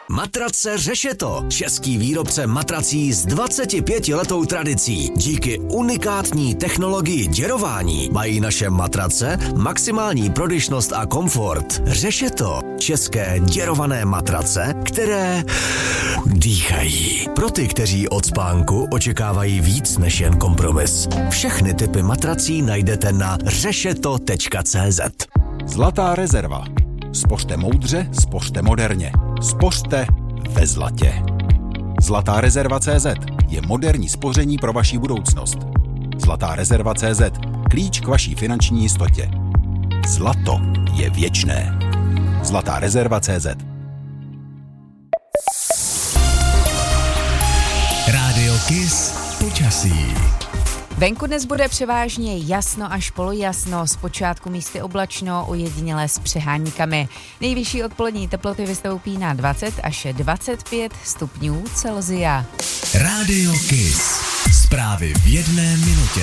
Matrace Řešeto, český výrobce matrací s 25letou tradicí. Díky unikátní technologii děrování mají naše matrace maximální prodyšnost a komfort. Řešeto, české děrované matrace, které dýchají. Pro ty, kteří od spánku očekávají víc než jen kompromis. Všechny typy matrací najdete na řešeto.cz. Zlatá rezerva. Spořte moudře, spořte moderně. Spořte ve zlatě. Zlatá rezerva.cz je moderní spoření pro vaši budoucnost. Zlatá rezerva.cz. Klíč k vaší finanční jistotě. Zlato je věčné. Zlatá rezerva.cz. Rádio Kiss počasí. Venku dnes bude převážně jasno až polojasno, zpočátku místy oblačno, ojedinělé s přeháníkami. Nejvyšší odpolední teploty vystoupí na 20 až 25 stupňů Celsia. Rádio Kiss. Zprávy v 1 minutě.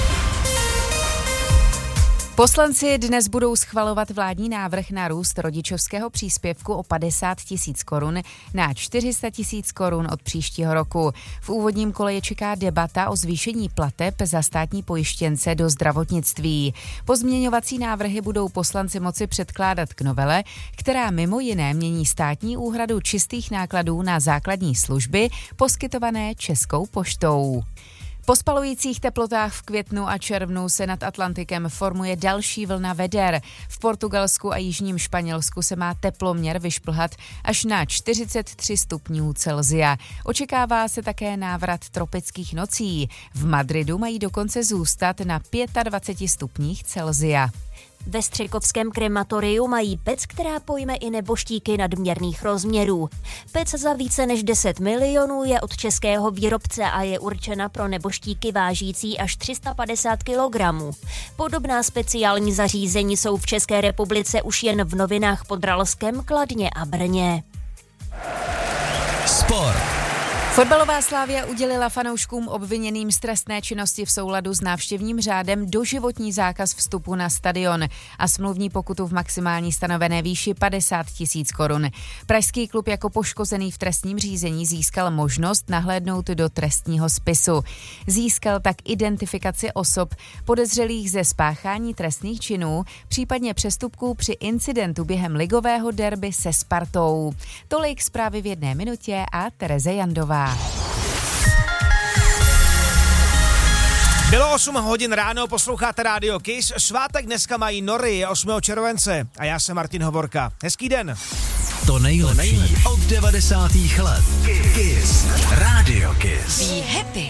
Poslanci dnes budou schvalovat vládní návrh na růst rodičovského příspěvku o 50 000 korun na 400 000 korun od příštího roku. V úvodním kole je čeká debata o zvýšení plateb za státní pojištěnce do zdravotnictví. Pozměňovací návrhy budou poslanci moci předkládat k novele, která mimo jiné mění státní úhradu čistých nákladů na základní služby poskytované Českou poštou. Po spalujících teplotách v květnu a červnu se nad Atlantikem formuje další vlna veder. V Portugalsku a jižním Španělsku se má teploměr vyšplhat až na 43 stupňů Celsia. Očekává se také návrat tropických nocí. V Madridu mají dokonce zůstat na 25 stupních Celsia. Ve Střekovském krematoriu mají pec, která pojme i neboštíky nadměrných rozměrů. Pec za více než 10 milionů je od českého výrobce a je určena pro neboštíky vážící až 350 kg. Podobná speciální zařízení jsou v České republice už jen v Novinách pod Ralskem, Kladně a Brně. Sport. Fotbalová Slavia udělila fanouškům obviněným z trestné činnosti v souladu s návštěvním řádem doživotní zákaz vstupu na stadion a smluvní pokutu v maximální stanovené výši 50 000 korun. Pražský klub jako poškozený v trestním řízení získal možnost nahlédnout do trestního spisu. Získal tak identifikaci osob podezřelých ze spáchání trestných činů, případně přestupků při incidentu během ligového derby se Spartou. Tolik zprávy v 1 minutě a Tereze Jandová. Bylo 8 hodin ráno, posloucháte Rádio Kiss. Svátek dneska mají Nory, je 8. července a já jsem Martin Hovorka. Hezký den. To nejlepší od 90. let. Kiss. Rádio Kiss. Be happy.